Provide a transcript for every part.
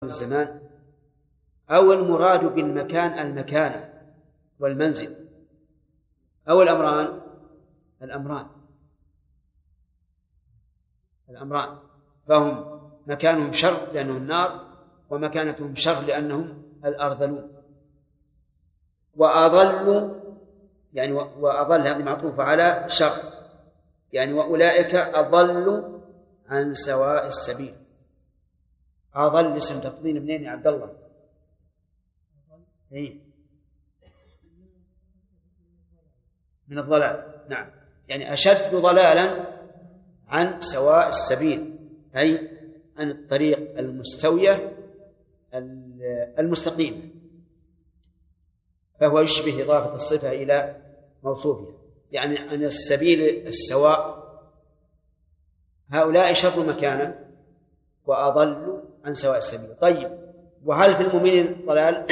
الزمان أو المراد بالمكان المكانة والمنزل أو الأمران فهم مكانهم شر لأنهم النار ومكانتهم شر لأنهم الأرذلون. وأضل يعني وأضل هذه معطوفة على شر يعني وأولئك أضلوا عن سواء السبيل. أضل اسم تفضيل منين يا عبد الله؟ من الضلال. نعم، يعني أشد ضلالا عن سواء السبيل أي عن الطريق المستوية المستقيمة، فهو يشبه إضافة الصفة إلى موصوفها يعني عن السبيل السواء. هؤلاء شر مكانا وأضلوا عن سواء السبيل. طيب، وهل في المؤمنين ضلال؟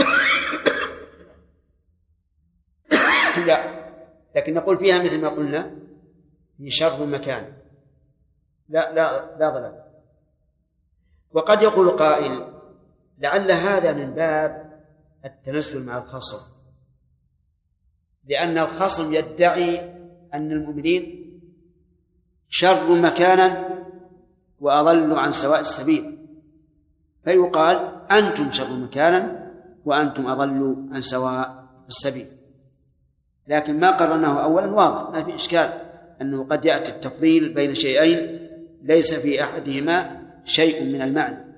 لا، لكن نقول فيها مثل ما قلنا في شر مكان لا ضلال. وقد يقول قائل لعل هذا من باب التنزل مع الخصم، لأن الخصم يدعي أن المؤمنين شر مكانا وأضلوا عن سواء السبيل، فيقال أنتم شر مكانا وأنتم أضلوا عن سواء السبيل. لكن ما قررناه أولا واضح، ما في إشكال أنه قد يأتي التفضيل بين شيئين ليس في أحدهما شيء من المعنى.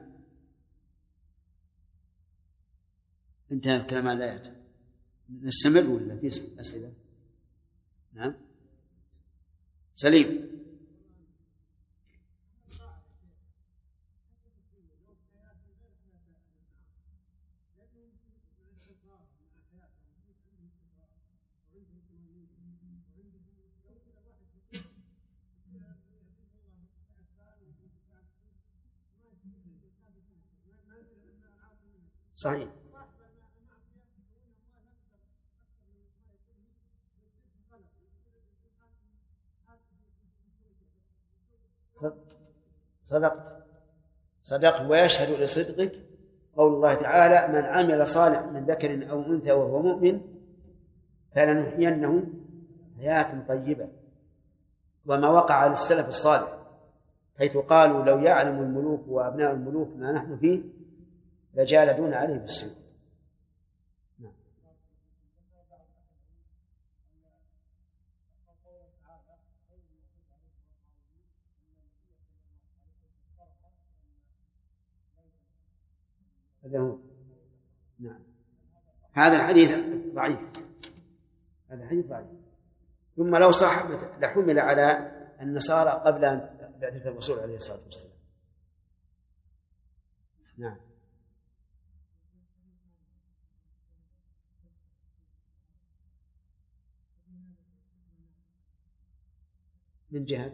انتهى الكلام على الآيات. نستمر ولا في أسئلة؟ نعم سليم. صحيح. صدقت ويشهد لصدقك قول الله تعالى من عمل صالح من ذكر أو أنثى وهو مؤمن فلنحيينه حياة طيبة. وما وقع للسلف الصالح حيث قالوا لو يعلم الملوك وأبناء الملوك ما نحن فيه لجالدون عليه بالسوء. نعم، هذا الحديث ضعيف، هذا الحديث ضعيف. ثم لو صح لحمل على النصارى قبل بعثة الرسول عليه الصلاة والسلام. نعم. من جهة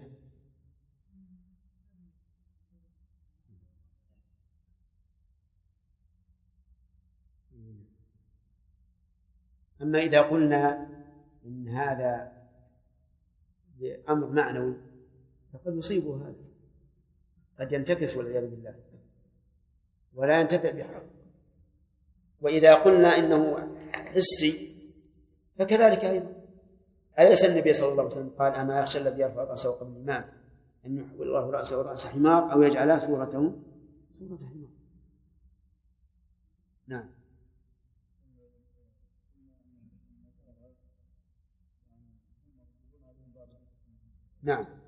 أما إذا قلنا إن هذا أمر معنوي فقد يصيبه هذا، قد ينتكس والعياذ بالله ولا ينتفع بحق. وإذا قلنا إنه حسي فكذلك أيضا. أليس النبي صلى الله عليه وسلم قال أما يخشى الذي يرفع رأسه قبل الإمام أن يحول الله رأسه رأس حمار أو يجعل صورته صورة حمار؟ نعم. نعم.